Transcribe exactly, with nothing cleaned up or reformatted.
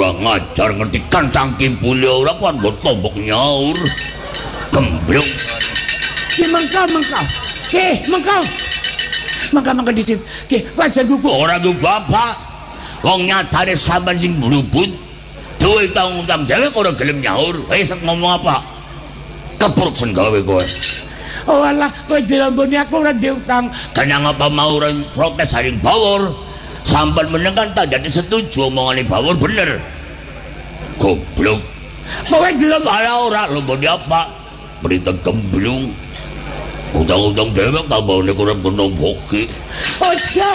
kurang ajar ngerti kantang kimpule ora kan mbok tombok nyaur. Gemblung. Ki mengkal mengkal. Ki mengkal. Mangka mangka disit. Ki aja gugu. Ora gugu apa. Wong nyatane sampean sing blubut. Duwe tanggung-tanggung dhewe ora gelem nyaur. Wis ngomong apa? Kepruk sen gawe kowe. Oh alah, kowe dilamboni aku ora diutang. Kenang apa mau ora protes haring Bawor? Sampean meneng kan tak jadi setuju omongane Bawor bener. Goblok. Kowe dilamboni ora lamboni apa? Berita gemblung. Utang-utang dewek tambahane kurang kena boki. Ojo.